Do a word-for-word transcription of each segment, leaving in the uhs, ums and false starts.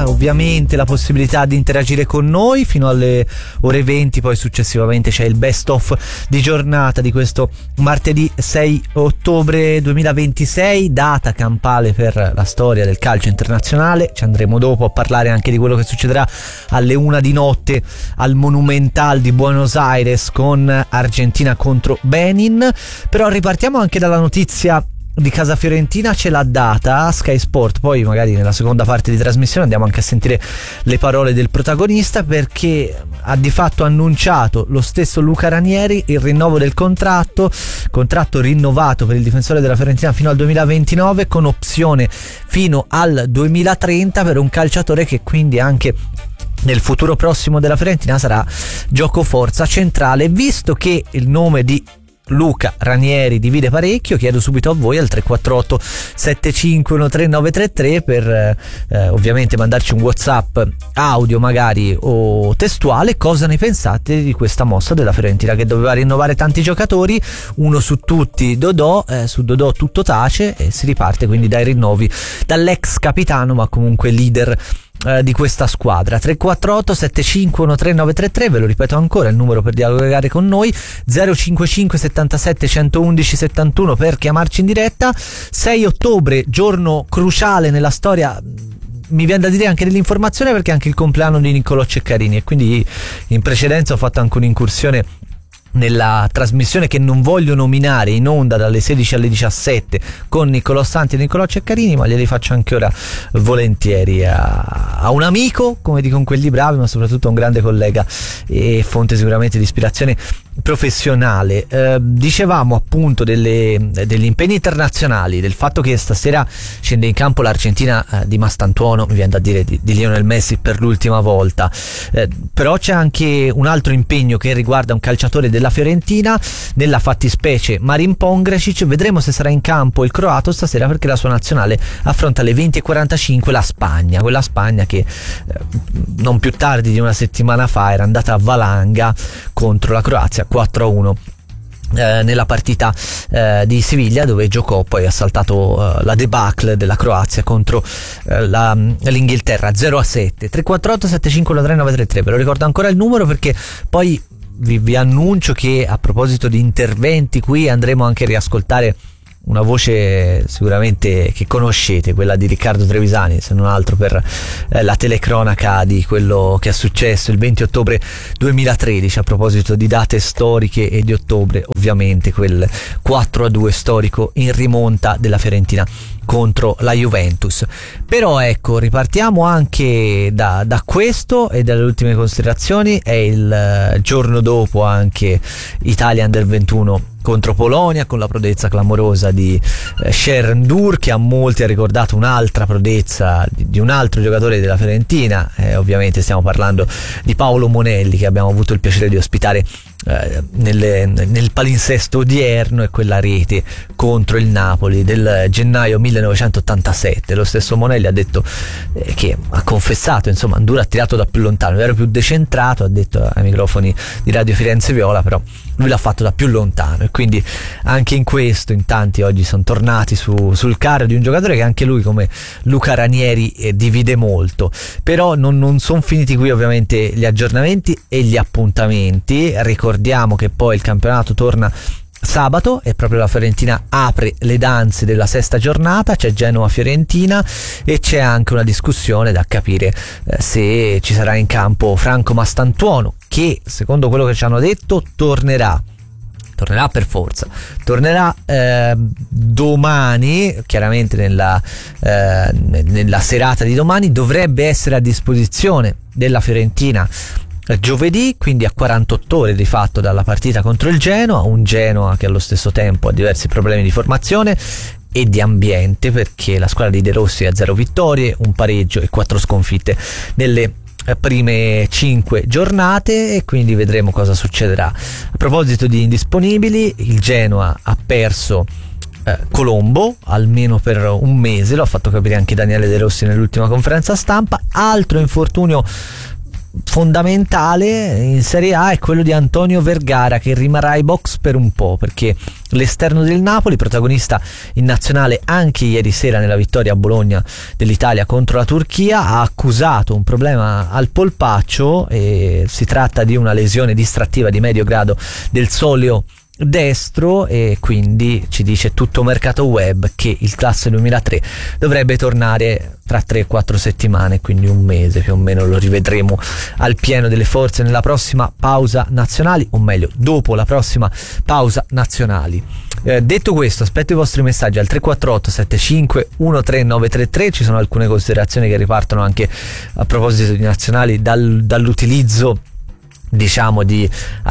ovviamente la possibilità di interagire con noi fino alle ore venti, poi successivamente c'è il best of di giornata di questo martedì sei ottobre duemilaventisei, data campale per la storia del calcio internazionale. Ci andremo dopo a parlare anche di quello che succederà alle una di notte al Monumental di Buenos Aires con Argentina contro Benin. Però ripartiamo anche dalla notizia di casa fiorentina, ce l'ha data Sky Sport, poi magari nella seconda parte di trasmissione andiamo anche a sentire le parole del protagonista, perché ha di fatto annunciato lo stesso Luca Ranieri il rinnovo del contratto contratto rinnovato per il difensore della Fiorentina fino al duemilaventinove con opzione fino al duemilatrenta per un calciatore che quindi anche nel futuro prossimo della Fiorentina sarà giocoforza centrale. Visto che il nome di Luca Ranieri divide parecchio, chiedo subito a voi al tre quattro otto sette cinque uno tre nove tre tre per eh, ovviamente mandarci un WhatsApp audio magari o testuale, cosa ne pensate di questa mossa della Fiorentina che doveva rinnovare tanti giocatori, uno su tutti Dodò, eh, su Dodò tutto tace e si riparte quindi dai rinnovi dall'ex capitano ma comunque leader di questa squadra. Tre quattro otto sette cinque uno tre nove tre tre, ve lo ripeto ancora il numero per dialogare con noi, zero cinque cinque settantasette centoudici settantuno per chiamarci in diretta. Sei ottobre, giorno cruciale nella storia, mi viene da dire anche dell'informazione, perché è anche il compleanno di Niccolò Ceccarini e quindi in precedenza ho fatto anche un'incursione nella trasmissione che non voglio nominare in onda dalle sedici alle diciassette con Niccolò Santi e Niccolò Ceccarini, ma glieli faccio anche ora volentieri a, a un amico, come dicono quelli bravi, ma soprattutto a un grande collega e fonte sicuramente di ispirazione professionale. Eh, dicevamo appunto delle, degli impegni internazionali, del fatto che stasera scende in campo l'Argentina eh, di Mastantuono, mi viene da dire di, di Lionel Messi per l'ultima volta, eh, però c'è anche un altro impegno che riguarda un calciatore della Fiorentina, nella fattispecie Marin Pongracic. Vedremo se sarà in campo il croato stasera, perché la sua nazionale affronta alle venti e quarantacinque la Spagna, quella Spagna che eh, non più tardi di una settimana fa era andata a valanga contro la Croazia quattro a uno Eh, nella partita eh, di Siviglia, dove giocò, poi ha saltato eh, la debacle della Croazia contro eh, la, l'Inghilterra zero a sette. Tre quattro otto sette cinque tre nove tre tre, ve lo ricordo ancora il numero, perché poi vi, vi annuncio che a proposito di interventi qui andremo anche a riascoltare una voce sicuramente che conoscete, quella di Riccardo Trevisani, se non altro per eh, la telecronaca di quello che è successo il venti ottobre duemilatredici, a proposito di date storiche e di ottobre, ovviamente quel quattro a due storico in rimonta della Fiorentina contro la Juventus. Però ecco, ripartiamo anche da, da questo e dalle ultime considerazioni. È il uh, giorno dopo anche Italia Under ventuno contro Polonia, con la prodezza clamorosa di eh, Sharon Dur, che a molti ha ricordato un'altra prodezza di, di un altro giocatore della Fiorentina. Eh, ovviamente stiamo parlando di Paolo Monelli, che abbiamo avuto il piacere di ospitare eh, nelle, nel palinsesto odierno, e quella rete contro il Napoli del gennaio millenovecentottantasette. Lo stesso Monelli ha detto eh, che ha confessato, insomma, Dur ha tirato da più lontano, ero più decentrato, ha detto ai microfoni di Radio Firenze Viola, però lui l'ha fatto da più lontano, e quindi anche in questo in tanti oggi sono tornati su, sul carro di un giocatore che anche lui, come Luca Ranieri, eh, divide molto. Però non, non sono finiti qui ovviamente gli aggiornamenti e gli appuntamenti. Ricordiamo che poi il campionato torna sabato e proprio la Fiorentina apre le danze della sesta giornata, c'è Genoa-Fiorentina e c'è anche una discussione da capire eh, se ci sarà in campo Franco Mastantuono, che secondo quello che ci hanno detto tornerà tornerà per forza tornerà eh, domani, chiaramente nella, eh, nella serata di domani. Dovrebbe essere a disposizione della Fiorentina giovedì, quindi a quarantotto ore di fatto dalla partita contro il Genoa, un Genoa che allo stesso tempo ha diversi problemi di formazione e di ambiente, perché la squadra di De Rossi ha zero vittorie, un pareggio e quattro sconfitte nelle prime cinque giornate, e quindi vedremo cosa succederà. A proposito di indisponibili, il Genoa ha perso eh, Colombo almeno per un mese, lo ha fatto capire anche Daniele De Rossi nell'ultima conferenza stampa. Altro infortunio fondamentale in Serie A è quello di Antonio Vergara, che rimarrà ai box per un po', perché l'esterno del Napoli, protagonista in nazionale anche ieri sera nella vittoria a Bologna dell'Italia contro la Turchia, ha accusato un problema al polpaccio e si tratta di una lesione distrattiva di medio grado del soleo destro, e quindi ci dice tutto mercato web che il classe duemilatré dovrebbe tornare tra tre quattro settimane, quindi un mese più o meno lo rivedremo al pieno delle forze nella prossima pausa nazionali, o meglio dopo la prossima pausa nazionali. Eh, detto questo, aspetto i vostri messaggi al tre quattro otto sette cinque uno tre nove tre tre. Ci sono alcune considerazioni che ripartono anche a proposito di nazionali dal, dall'utilizzo diciamo di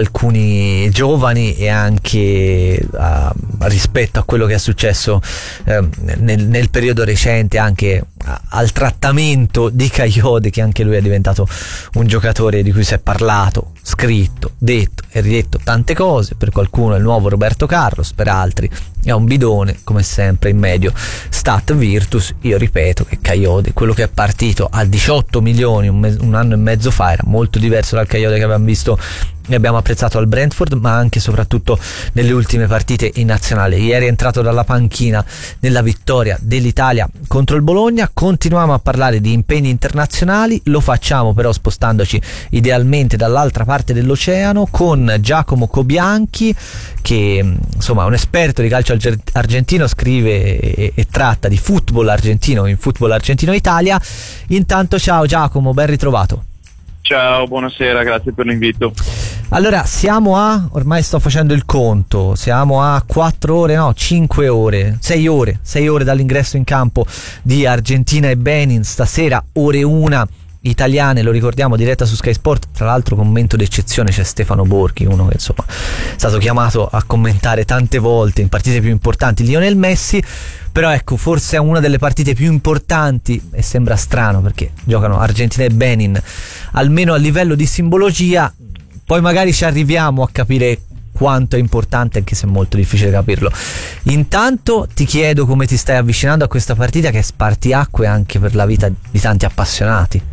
alcuni giovani e anche uh, rispetto a quello che è successo uh, nel, nel periodo recente, anche uh, al trattamento di Kayode, che anche lui è diventato un giocatore di cui si è parlato, scritto, detto e ridetto tante cose. Per qualcuno è il nuovo Roberto Carlos, per altri è un bidone, come sempre in medio stat virtus. Io ripeto che Kayode, quello che è partito a diciotto milioni un, me- un anno e mezzo fa, era molto diverso dal Kayode che abbiamo visto e abbiamo apprezzato al Brentford, ma anche e soprattutto nelle ultime partite in nazionale. Ieri è entrato dalla panchina nella vittoria dell'Italia contro il Bologna. Continuiamo a parlare di impegni internazionali, lo facciamo però spostandoci idealmente dall'altra parte dell'oceano con Giacomo Cobianchi, che insomma è un esperto di calcio argentino, scrive e, e tratta di football argentino in Football Argentino Italia. Intanto ciao Giacomo, ben ritrovato. Ciao, buonasera, grazie per l'invito. Allora, siamo a, ormai sto facendo il conto, siamo a quattro ore, no, cinque ore, sei ore, sei ore dall'ingresso in campo di Argentina e Benin. Stasera ore una italiane, lo ricordiamo, diretta su Sky Sport. Tra l'altro commento d'eccezione, c'è Stefano Borghi, uno che insomma è stato chiamato a commentare tante volte in partite più importanti Lionel Messi, però ecco, forse è una delle partite più importanti, e sembra strano perché giocano Argentina e Benin, almeno a livello di simbologia. Poi magari ci arriviamo a capire quanto è importante, anche se è molto difficile capirlo. Intanto ti chiedo come ti stai avvicinando a questa partita, che è spartiacque anche per la vita di tanti appassionati.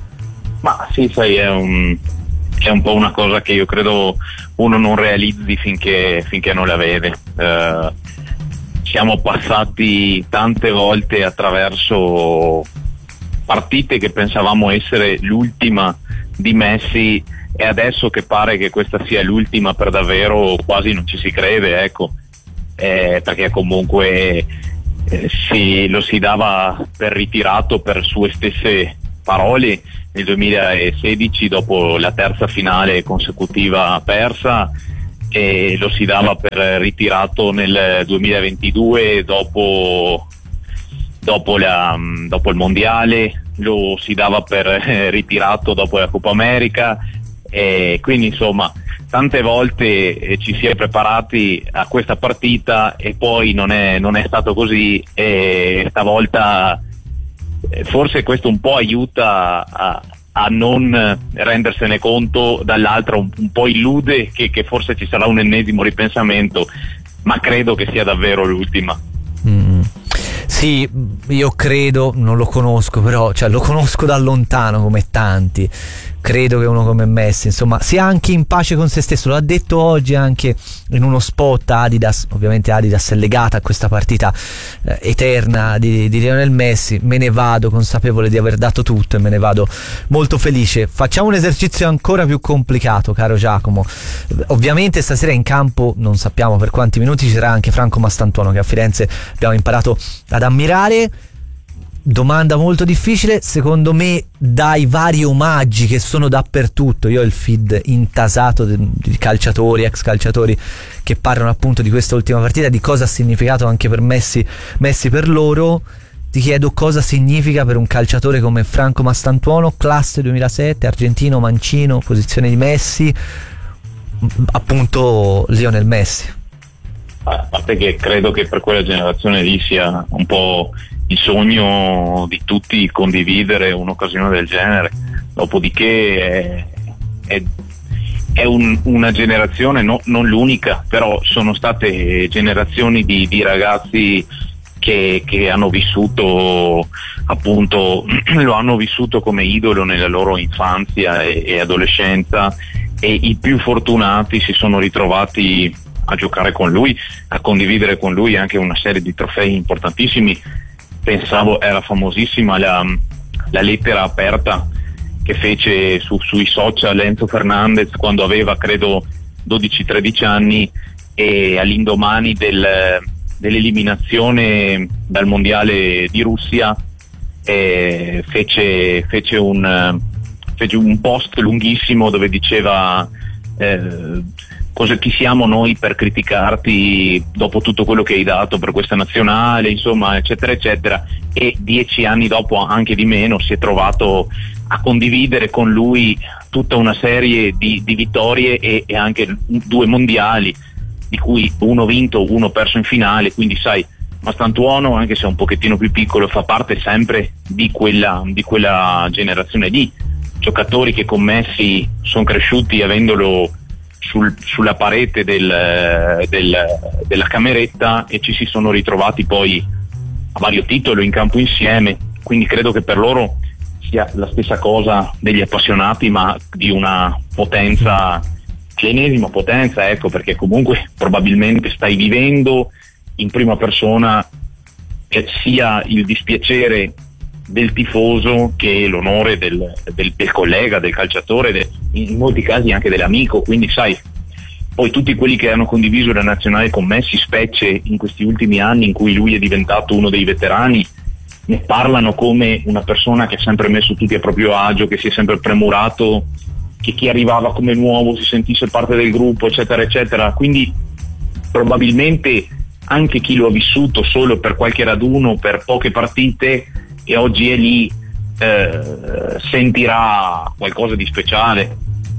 Ma sì, sai, è un, è un po' una cosa che io credo uno non realizzi finché, finché non la vede. Eh, siamo passati tante volte attraverso partite che pensavamo essere l'ultima di Messi, e adesso che pare che questa sia l'ultima per davvero quasi non ci si crede, ecco, eh, perché comunque eh, si, lo si dava per ritirato per sue stesse parole nel duemilasedici dopo la terza finale consecutiva persa, e lo si dava per ritirato nel duemilaventidue dopo, dopo, la, dopo il mondiale, lo si dava per eh, ritirato dopo la Coppa America, e quindi insomma tante volte eh, ci si è preparati a questa partita e poi non è, non è stato così, e stavolta eh, forse questo un po' aiuta a, a non rendersene conto, dall'altra un, un po' illude che, che forse ci sarà un ennesimo ripensamento, ma credo che sia davvero l'ultima. Mm. Sì, io credo, non lo conosco, però cioè, lo conosco da lontano come tanti. Credo che uno come Messi insomma sia anche in pace con se stesso. Lo ha detto oggi anche in uno spot Adidas. Ovviamente Adidas è legata a questa partita eh, eterna di, di Lionel Messi. Me ne vado consapevole di aver dato tutto e me ne vado molto felice. Facciamo un esercizio ancora più complicato, caro Giacomo. Ovviamente stasera in campo non sappiamo per quanti minuti ci sarà anche Franco Mastantuono, che a Firenze abbiamo imparato ad ammirare. Domanda molto difficile, secondo me, dai vari omaggi che sono dappertutto. Io ho il feed intasato di calciatori, ex calciatori che parlano appunto di questa ultima partita, di cosa ha significato anche per Messi, Messi per loro. Ti chiedo cosa significa per un calciatore come Franco Mastantuono, classe duemilasette, argentino, mancino, posizione di Messi, appunto Lionel Messi. A parte che credo che per quella generazione lì sia un po' il sogno di tutti condividere un'occasione del genere. Dopodiché è, è, è un, una generazione, no, non l'unica, però sono state generazioni di, di ragazzi che, che hanno vissuto appunto lo hanno vissuto come idolo nella loro infanzia e, e adolescenza, e i più fortunati si sono ritrovati a giocare con lui, a condividere con lui anche una serie di trofei importantissimi. Pensavo, era famosissima la, la lettera aperta che fece su, sui social Enzo Fernandez quando aveva credo dodici tredici anni, e all'indomani del, dell'eliminazione dal mondiale di Russia eh, fece, fece, un, fece un post lunghissimo dove diceva eh, cosa, chi siamo noi per criticarti dopo tutto quello che hai dato per questa nazionale, insomma, eccetera eccetera. E dieci anni dopo, anche di meno, si è trovato a condividere con lui tutta una serie di, di vittorie e, e anche due mondiali, di cui uno vinto, uno perso in finale. Quindi sai, Mastantuono, anche se è un pochettino più piccolo, fa parte sempre di quella, di quella generazione di giocatori che con Messi sono cresciuti avendolo sul, sulla parete del, del, della cameretta, e ci si sono ritrovati poi a vario titolo in campo insieme. Quindi credo che per loro sia la stessa cosa degli appassionati, ma di una potenza, l'ennesima potenza, ecco, perché comunque probabilmente stai vivendo in prima persona eh, sia il dispiacere del tifoso che l'onore del, del, del collega, del calciatore, de, in molti casi anche dell'amico. Quindi sai, poi tutti quelli che hanno condiviso la nazionale con Messi, specie in questi ultimi anni in cui lui è diventato uno dei veterani, ne parlano come una persona che ha sempre messo tutti a proprio agio, che si è sempre premurato che chi arrivava come nuovo si sentisse parte del gruppo, eccetera eccetera. Quindi probabilmente anche chi lo ha vissuto solo per qualche raduno, per poche partite, e oggi è lì, eh, sentirà qualcosa di speciale.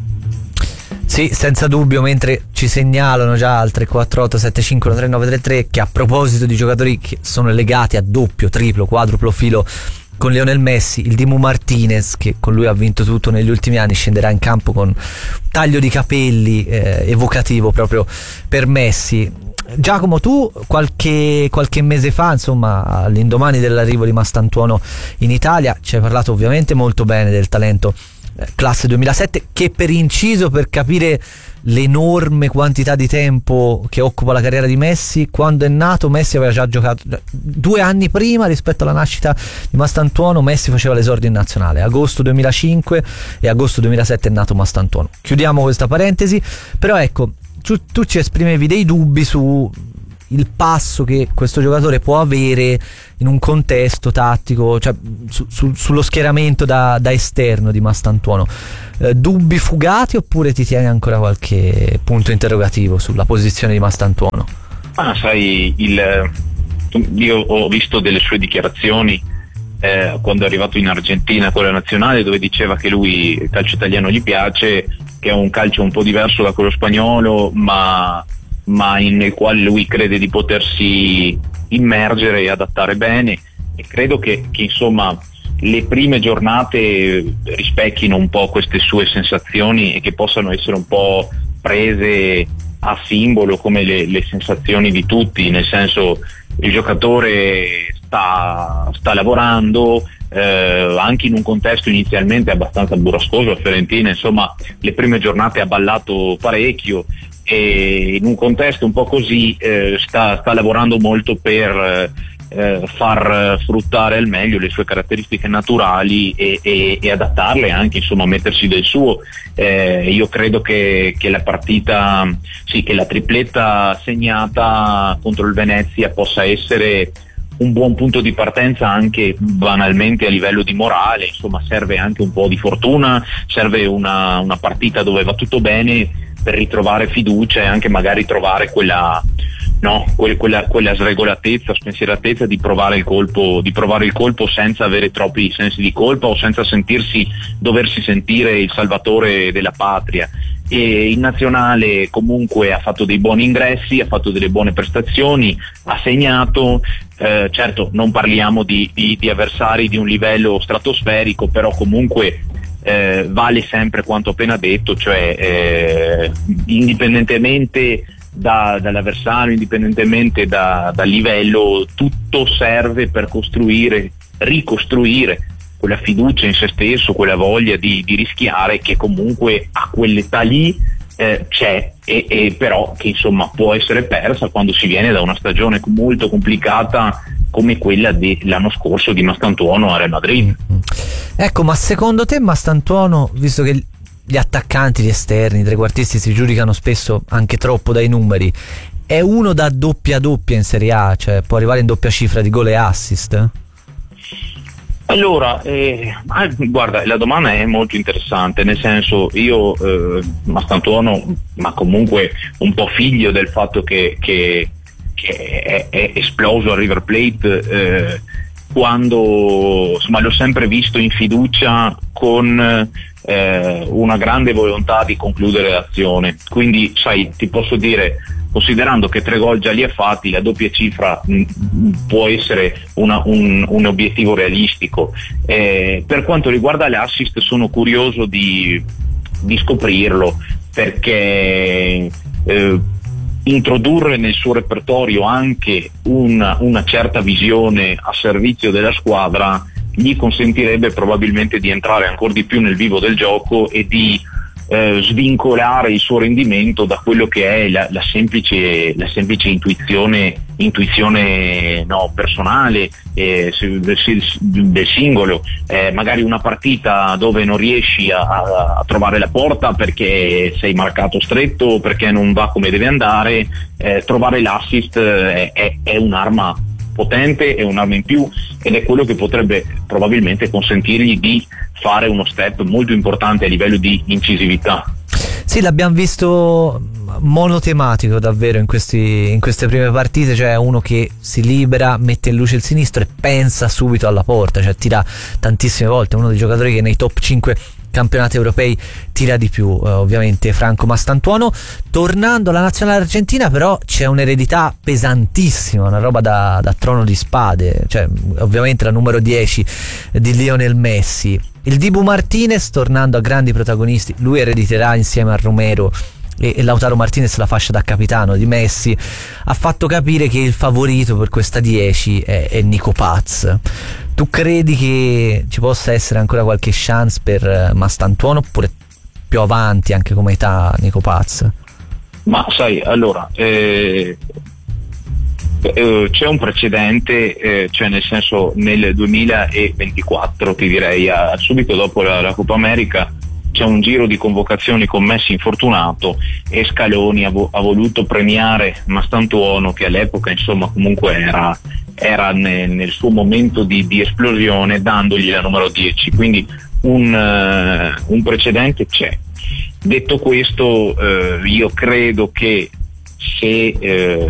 Sì, senza dubbio, mentre ci segnalano già al tre quattro otto sette cinque uno tre nove tre tre che a proposito di giocatori che sono legati a doppio, triplo, quadruplo filo con Lionel Messi, il Dibu Martinez, che con lui ha vinto tutto negli ultimi anni, scenderà in campo con un taglio di capelli eh, evocativo proprio per Messi. Giacomo, tu qualche, qualche mese fa, insomma, all'indomani dell'arrivo di Mastantuono in Italia, ci hai parlato ovviamente molto bene del talento eh, classe duemilasette, che per inciso, per capire l'enorme quantità di tempo che occupa la carriera di Messi, quando è nato Messi aveva già giocato due anni prima rispetto alla nascita di Mastantuono. Messi faceva l'esordio in nazionale agosto duemilacinque e agosto duemilasette è nato Mastantuono. Chiudiamo questa parentesi, però ecco, tu, tu ci esprimevi dei dubbi su il passo che questo giocatore può avere in un contesto tattico, cioè su, su, sullo schieramento da, da esterno di Mastantuono. Eh, dubbi fugati, oppure ti tieni ancora qualche punto interrogativo sulla posizione di Mastantuono? Ah, sai, il, io ho visto delle sue dichiarazioni eh, quando è arrivato in Argentina con la nazionale, dove diceva che lui il calcio italiano gli piace, che è un calcio un po' diverso da quello spagnolo, ma ma in, nel quale lui crede di potersi immergere e adattare bene, e credo che, che insomma le prime giornate rispecchino un po' queste sue sensazioni e che possano essere un po' prese a simbolo come le, le sensazioni di tutti, nel senso, il giocatore sta, sta lavorando eh, anche in un contesto inizialmente abbastanza burrascoso a Fiorentina, insomma le prime giornate ha ballato parecchio, e in un contesto un po' così eh, sta, sta lavorando molto per eh, far fruttare al meglio le sue caratteristiche naturali e, e, e adattarle anche, insomma, mettersi del suo. Eh, io credo che, che la partita, sì, che la tripletta segnata contro il Venezia possa essere un buon punto di partenza anche banalmente a livello di morale, insomma serve anche un po' di fortuna, serve una, una partita dove va tutto bene per ritrovare fiducia e anche magari trovare quella, no, quella, quella, quella sregolatezza, spensieratezza di provare il colpo, di provare il colpo senza avere troppi sensi di colpa o senza sentirsi, doversi sentire il salvatore della patria. E in nazionale comunque ha fatto dei buoni ingressi, ha fatto delle buone prestazioni, ha segnato, eh, certo non parliamo di, di, di avversari di un livello stratosferico, però comunque Eh, vale sempre quanto appena detto, cioè eh, indipendentemente da, dall'avversario, indipendentemente da, dal livello, tutto serve per costruire, ricostruire quella fiducia in se stesso, quella voglia di, di rischiare che comunque a quell'età lì eh, c'è e, e però che insomma può essere persa quando si viene da una stagione molto complicata come quella dell'anno scorso di Mastantuono a Real Madrid. Mm-hmm. Ecco, ma secondo te Mastantuono, visto che gli attaccanti, gli esterni, i trequartisti si giudicano spesso anche troppo dai numeri, è uno da doppia doppia in Serie A, cioè può arrivare in doppia cifra di gol e assist? Allora, eh, guarda, la domanda è molto interessante, nel senso, io eh, Mastantuono, ma comunque un po' figlio del fatto che, che, che è, è esploso a River Plate, eh, quando insomma l'ho sempre visto in fiducia con eh, una grande volontà di concludere l'azione, quindi sai, ti posso dire, considerando che tre gol già li ha fatti, la doppia cifra mh, può essere una, un, un obiettivo realistico. Eh, per quanto riguarda l'assist sono curioso di, di scoprirlo, perché eh, introdurre nel suo repertorio anche una, una certa visione a servizio della squadra gli consentirebbe probabilmente di entrare ancora di più nel vivo del gioco e di eh, svincolare il suo rendimento da quello che è la, la semplice, la semplice intuizione, intuizione no, personale eh, del, del singolo. Eh, magari una partita dove non riesci a, a trovare la porta perché sei marcato stretto, perché non va come deve andare, eh, trovare l'assist eh, è, è un'arma potente, è un'arma in più ed è quello che potrebbe probabilmente consentirgli di fare uno step molto importante a livello di incisività. Sì, l'abbiamo visto monotematico davvero in, questi, in queste prime partite, cioè uno che si libera, mette in luce il sinistro e pensa subito alla porta, cioè tira tantissime volte, uno dei giocatori che nei top cinque campionati europei tira di più, eh, ovviamente Franco Mastantuono. Tornando alla nazionale argentina però c'è un'eredità pesantissima, una roba da, da trono di spade, cioè ovviamente la numero dieci di Lionel Messi. Il Dibu Martinez, tornando a grandi protagonisti, lui erediterà insieme a Romero e, e Lautaro Martinez la fascia da capitano di Messi, ha fatto capire che il favorito per questa dieci è, è Nico Paz. Tu credi che ci possa essere ancora qualche chance per Mastantuono oppure più avanti anche come età Nico Paz? Ma sai, allora eh, eh, c'è un precedente, eh, cioè nel senso nel duemilaventiquattro ti direi, a, subito dopo la, la Coppa America c'è un giro di convocazioni con Messi infortunato e Scaloni ha, vo- ha voluto premiare Mastantuono, che all'epoca insomma comunque era, era ne- nel suo momento di, di esplosione, dandogli la numero dieci, quindi un, uh, un precedente c'è. Detto questo, uh, io credo che se uh,